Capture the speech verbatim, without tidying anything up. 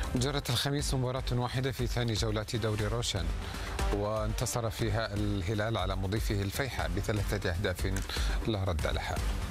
جرت الخميس مباراة واحدة في ثاني جولات دوري روشن، وانتصر فيها الهلال على مضيفه الفيحاء بثلاثة أهداف لا رد لها.